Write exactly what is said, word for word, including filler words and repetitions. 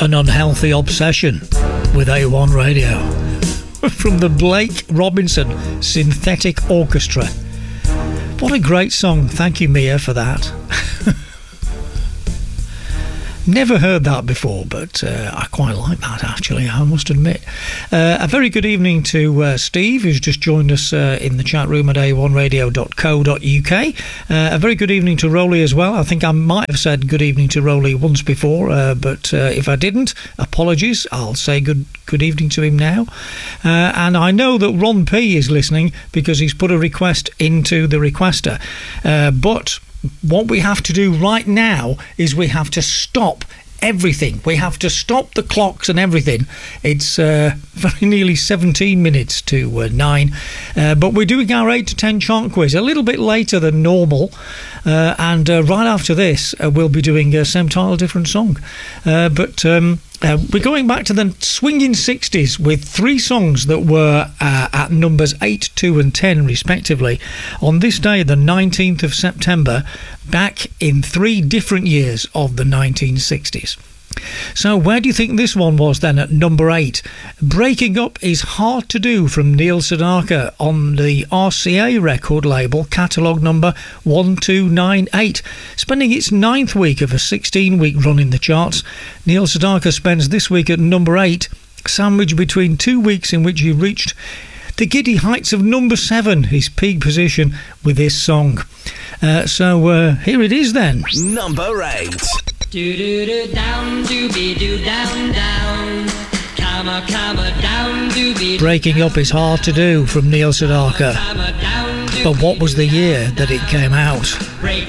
An Unhealthy Obsession with A one Radio from the Blake Robinson Synthetic Orchestra. What a great song. Thank you, Mia, for that. Never heard that before, but uh, I quite like that, actually, I must admit. Uh, a very good evening to uh, Steve, who's just joined us uh, in the chat room at a one radio dot co dot uk. Uh, a very good evening to Rowley as well. I think I might have said good evening to Rowley once before, uh, but uh, if I didn't, apologies. I'll say good good evening to him now. Uh, and I know that Ron P is listening because he's put a request into the requester. Uh, but what we have to do right now is we have to stop everything. We have to stop the clocks and everything. It's uh, very nearly seventeen minutes to uh, nine. Uh, but we're doing our eight to ten chart quiz a little bit later than normal. Uh, and uh, right after this, uh, we'll be doing a same title, different song. Uh, but um, uh, we're going back to the swinging sixties with three songs that were uh, at numbers eight, two and ten respectively on this day, the nineteenth of September, back in three different years of the nineteen sixties. So where do you think this one was then at number eight? Breaking Up Is Hard to Do from Neil Sedaka on the R C A record label, catalogue number one two nine eight. Spending its ninth week of a sixteen-week run in the charts, Neil Sedaka spends this week at number eight, sandwiched between two weeks in which he reached the giddy heights of number seven, his peak position with this song. Uh, so uh, here it is then. Number eight. Do do do down, do be do down down, comma comma down, do be. Breaking Up Is Hard to Do from Neil Sedaka. But what was the year that it came out?